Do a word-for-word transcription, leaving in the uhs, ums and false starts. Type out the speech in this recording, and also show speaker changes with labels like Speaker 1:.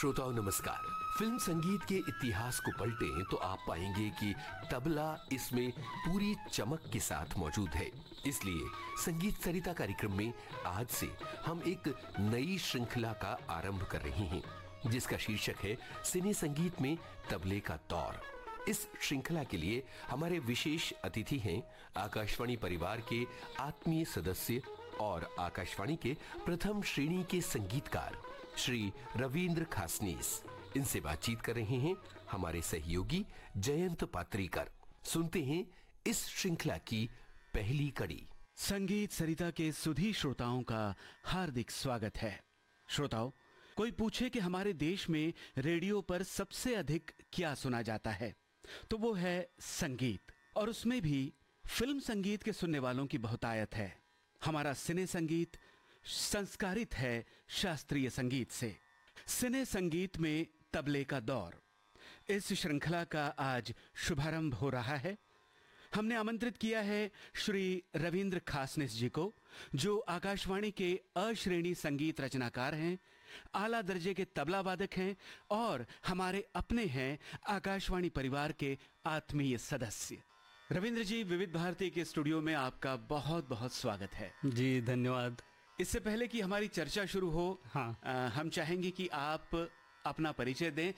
Speaker 1: श्रोताओं नमस्कार। फिल्म संगीत के इतिहास को पलटें तो आप पाएंगे कि तबला इसमें पूरी चमक के साथ मौजूद है। इसलिए संगीत सरिता कार्यक्रम में आज से हम एक नई श्रृंखला का आरंभ कर रहे हैं, जिसका शीर्षक है सिने संगीत में तबले का दौर। इस श्रृंखला के लिए हमारे विशेष अतिथि हैं आकाशवाणी परिवार के आत्मीय सदस्य और आकाशवाणी के प्रथम श्रेणी के संगीतकार श्री रविंद्र खासनीस। इनसे बातचीत कर रहे हैं हमारे सहयोगी जयंत पात्रीकर। सुनते हैं इस श्रृंखला की पहली कड़ी।
Speaker 2: संगीत सरिता के सुधी श्रोताओं का हार्दिक स्वागत है। श्रोताओं, कोई पूछे कि हमारे देश में रेडियो पर सबसे अधिक क्या सुना जाता है, तो वो है संगीत, और उसमें भी फिल्म संगीत के सुनने वालों की बहुतायत है। हमारा सिने संगीत संस्कारित है शास्त्रीय संगीत से। सिने संगीत में तबले का दौर, इस श्रृंखला का आज शुभारंभ हो रहा है। हमने आमंत्रित किया है श्री रविंद्र खासनीस जी को, जो आकाशवाणी के अश्रेणी संगीत रचनाकार हैं, आला दर्जे के तबला वादक हैं और हमारे अपने हैं आकाशवाणी परिवार के आत्मीय सदस्य। रविंद्र जी, विविध भारती के स्टूडियो में आपका बहुत बहुत स्वागत है।
Speaker 3: जी धन्यवाद।
Speaker 2: इससे पहले कि हमारी चर्चा शुरू हो,
Speaker 3: हाँ।
Speaker 2: आ, हम चाहेंगे कि आप अपना परिचय दें